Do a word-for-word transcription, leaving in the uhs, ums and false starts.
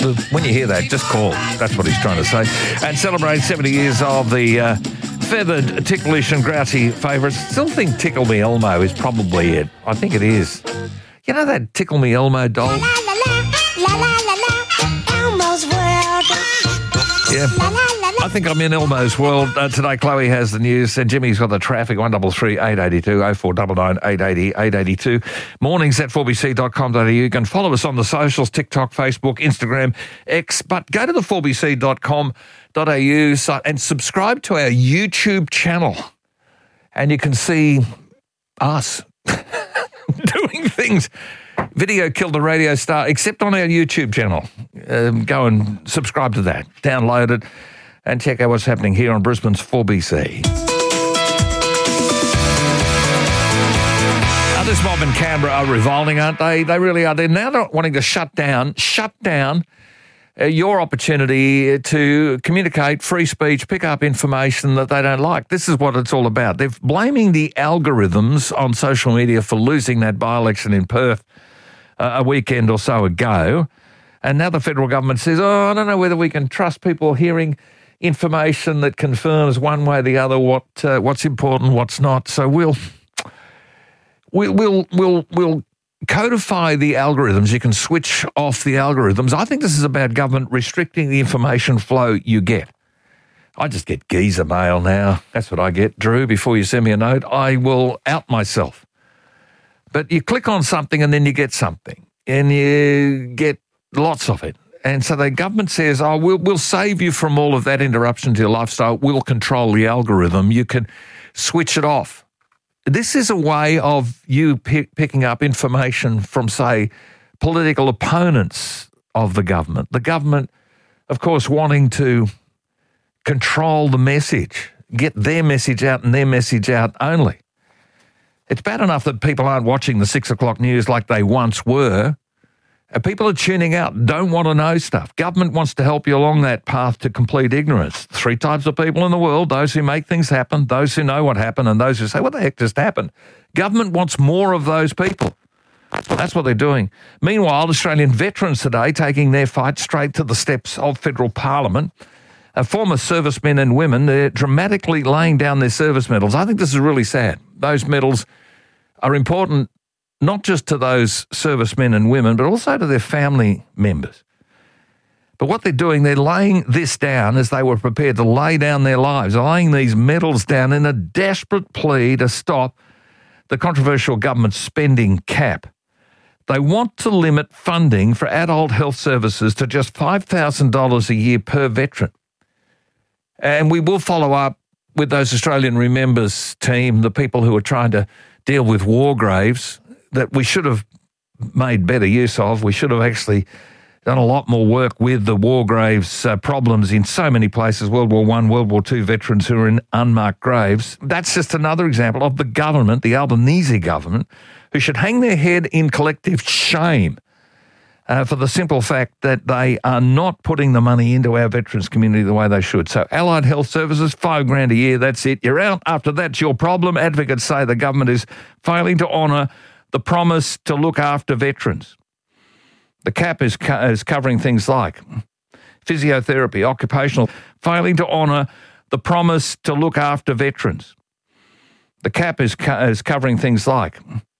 when you hear that, just call. That's what he's trying to say. And celebrate seventy years of the uh, feathered, ticklish and grouchy favourites. Still think Tickle Me Elmo is probably it. I think it is. You know that Tickle Me Elmo doll? La la la, la la la la, Elmo's world. Yeah. La la la la. I think I'm in Elmo's world. Uh, today, Chloe has the news and Jimmy's got the traffic. one double three eight eight two, oh four nine nine eight eight zero eight eight two. Mornings at four b c dot com dot a u. You can follow us on the socials, TikTok, Facebook, Instagram, X. But go to the four b c dot com dot a u site and subscribe to our YouTube channel. And you can see us doing things. Video killed the radio star, except on our YouTube channel. Um, go and subscribe to that. Download it and check out what's happening here on Brisbane's four B C. Now, this mob in Canberra are revolting, aren't they? They really are. They're now not wanting to shut down, shut down uh, your opportunity to communicate, free speech, pick up information that they don't like. This is what it's all about. They're blaming the algorithms on social media for losing that by-election in Perth uh, a weekend or so ago. And now the federal government says, oh, I don't know whether we can trust people hearing information that confirms one way or the other what uh, what's important, what's not. So we'll we'll we'll we'll we'll codify the algorithms. You can switch off the algorithms. I think this is about government restricting the information flow you get. I just get geezer mail now. That's what I get. Drew, before you send me a note, I will out myself. But you click on something and then you get something, and you get lots of it. And so the government says, oh, we'll, we'll save you from all of that interruption to your lifestyle. We'll control the algorithm. You can switch it off. This is a way of you pick, picking up information from, say, political opponents of the government. The government, of course, wanting to control the message, get their message out and their message out only. It's bad enough that people aren't watching the six o'clock news like they once were. People are tuning out, don't want to know stuff. Government wants to help you along that path to complete ignorance. Three types of people in the world: those who make things happen, those who know what happened, and those who say, what the heck just happened? Government wants more of those people. That's what they're doing. Meanwhile, Australian veterans today taking their fight straight to the steps of federal parliament. Uh, former servicemen and women, they're dramatically laying down their service medals. I think this is really sad. Those medals are important not just to those servicemen and women, but also to their family members. But what they're doing, they're laying this down as they were prepared to lay down their lives, laying these medals down in a desperate plea to stop the controversial government spending cap. They want to limit funding for adult health services to just five thousand dollars a year per veteran. And we will follow up with those Australian Remembers team, the people who are trying to deal with war graves, that we should have made better use of. We should have actually done a lot more work with the war graves uh, problems in so many places, World War One, World War Two veterans who are in unmarked graves. That's just another example of the government, the Albanese government, who should hang their head in collective shame uh, for the simple fact that they are not putting the money into our veterans community the way they should. So allied health services, five grand a year, that's it. You're out. After that's your problem. Advocates say the government is failing to honour the promise to look after veterans. The cap is, co- is covering things like physiotherapy, occupational, failing to honour the promise to look after veterans. The cap is, co- is covering things like